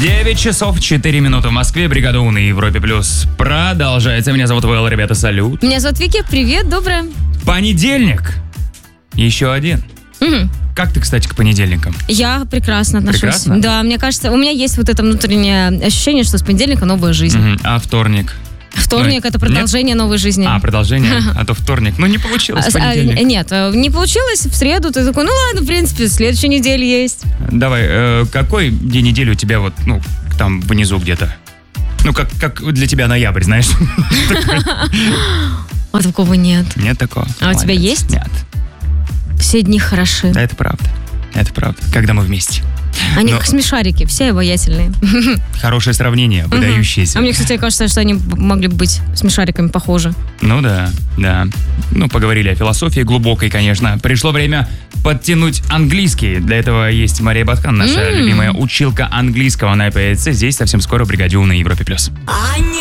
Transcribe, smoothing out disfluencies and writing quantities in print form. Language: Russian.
9 часов 4 минуты в Москве. Бригада У на Европе Плюс продолжается. Меня зовут Вэл, ребята, салют. Меня зовут Вики, привет, доброе. Понедельник. Еще один. Угу. Как ты, кстати, к понедельникам? Я прекрасно отношусь. Прекрасно? Да, мне кажется, у меня есть вот это внутреннее ощущение, что с понедельника новая жизнь. Угу. А вторник? Вторник это продолжение новой жизни. Продолжение? А то вторник. Ну, не получилось в понедельник. Нет, не получилось. В среду ты такой, ну ладно, в принципе, следующей неделе есть. Давай, какой день недели у тебя вот, ну, там внизу где-то? Ну, как для тебя ноябрь, знаешь? А такого нет. Нет такого? А у тебя есть? Нет. Все дни хороши. Да, это правда. Это правда. Когда мы вместе. Они как смешарики, все обаятельные. Хорошее сравнение, выдающееся. А мне, кстати, кажется, что они могли бы быть смешариками похожи. Ну да. Ну, поговорили о философии глубокой, конечно. Пришло время подтянуть английский. Для этого есть Мария Баткан, наша любимая училка английского. Она появится здесь совсем скоро в бригаде У на Европе+.